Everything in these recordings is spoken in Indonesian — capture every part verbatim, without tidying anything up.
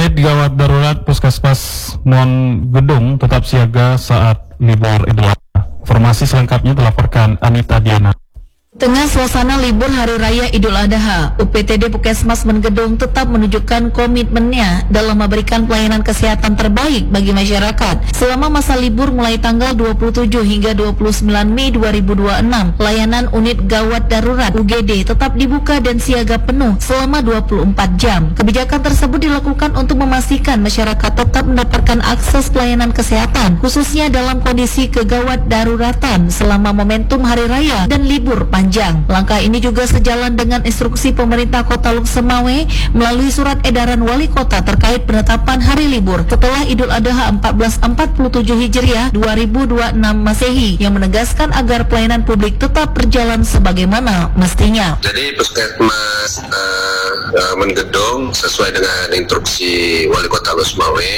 Unit gawat darurat Puskesmas Mon Gedung tetap siaga saat libur Idul Adha. Informasi selengkapnya dilaporkan Anita Diana. Tengah suasana libur Hari Raya Idul Adha, U P T D Puskesmas Mon Gedung tetap menunjukkan komitmennya dalam memberikan pelayanan kesehatan terbaik bagi masyarakat. Selama masa libur mulai tanggal dua puluh tujuh hingga dua puluh sembilan Mei dua ribu dua puluh enam, layanan unit gawat darurat U G D tetap dibuka dan siaga penuh selama dua puluh empat jam. Kebijakan tersebut dilakukan untuk memastikan masyarakat tetap mendapatkan akses pelayanan kesehatan, khususnya dalam kondisi kegawat daruratan selama momentum Hari Raya dan libur panjang. Langkah ini juga sejalan dengan instruksi pemerintah Kota Luksemawe melalui surat edaran wali kota terkait penetapan hari libur setelah Idul Adha seribu empat ratus empat puluh tujuh Hijriah dua ribu dua puluh enam Masehi yang menegaskan agar pelayanan publik tetap berjalan sebagaimana mestinya. Jadi Puskesmas uh, uh, Mon Gedung sesuai dengan instruksi wali kota Luksemawe,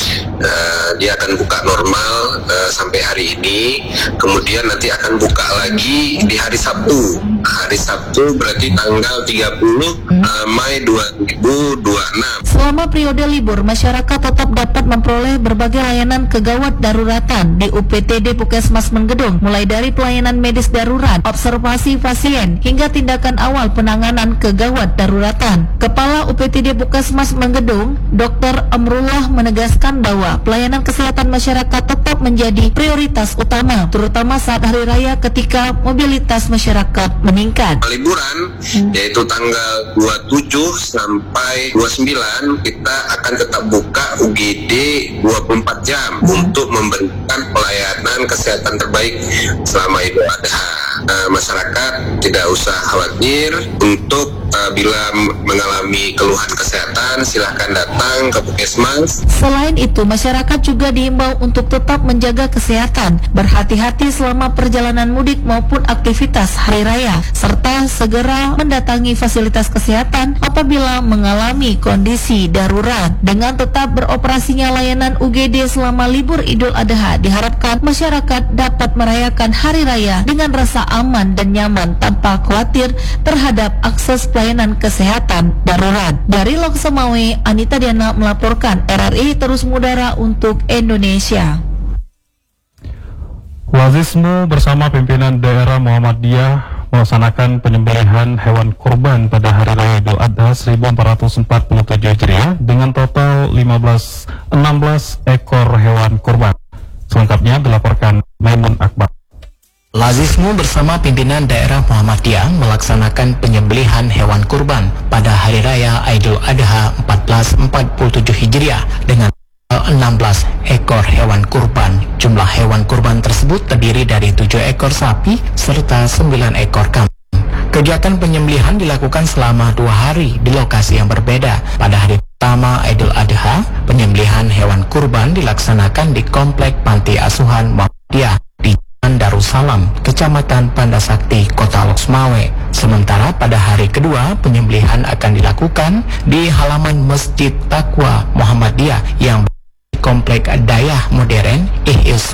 uh, dia akan buka normal uh, sampai hari ini, kemudian nanti akan buka lagi di hari Sabtu. Hari Sabtu berarti tanggal tiga puluh Mei dua ribu dua puluh enam. Selama periode libur, masyarakat tetap dapat memperoleh berbagai layanan kegawat daruratan di U P T D Puskesmas Mon Gedung, mulai dari pelayanan medis darurat, observasi pasien, hingga tindakan awal penanganan kegawat daruratan. Kepala U P T D Puskesmas Mon Gedung, Doktor Amrullah menegaskan bahwa pelayanan kesehatan masyarakat tetap menjadi prioritas utama, terutama saat hari raya ketika mobilitas masyarakat meningkat. Liburan yaitu tanggal dua puluh tujuh sampai dua puluh sembilan kita akan tetap buka U G D dua puluh empat jam untuk memberikan pelayanan kesehatan terbaik selama Idul Adha. Uh, masyarakat tidak usah khawatir untuk uh, bila mengalami keluhan kesehatan silahkan datang ke Puskesmas. Selain itu, masyarakat juga diimbau untuk tetap menjaga kesehatan, berhati-hati selama perjalanan mudik maupun aktivitas hari raya, serta segera mendatangi fasilitas kesehatan apabila mengalami kondisi darurat. Dengan tetap beroperasinya layanan U G D selama libur Idul Adha, diharapkan masyarakat dapat merayakan hari raya dengan rasa aman dan nyaman tanpa khawatir terhadap akses pelayanan kesehatan darurat. Dari Loksemawe, Anita Diana melaporkan R R I terus mengudara untuk Indonesia. Wazismu bersama pimpinan daerah Muhammadiyah melaksanakan penyembelihan hewan kurban pada Hari Raya Idul Adha seribu empat ratus empat puluh tujuh Hijriah dengan total lima belas enam belas ekor hewan kurban. Selengkapnya dilaporkan Maimun Akbar. Lazismu bersama pimpinan daerah Muhammadiyah melaksanakan penyembelihan hewan kurban pada Hari Raya Idul Adha seribu empat ratus empat puluh tujuh Hijriah dengan enam belas ekor hewan kurban. Jumlah hewan kurban tersebut terdiri dari tujuh ekor sapi serta sembilan ekor kambing. Kegiatan penyembelihan dilakukan selama dua hari di lokasi yang berbeda. Pada hari pertama Idul Adha, penyembelihan hewan kurban dilaksanakan di Komplek Panti Asuhan Muhammadiyah di Darussalam, Kecamatan Pandasakti, Kota Loksemawe. Sementara pada hari kedua, penyembelihan akan dilakukan di halaman Masjid Taqwa Muhammadiyah yang Komplek Dayah Modern Ihya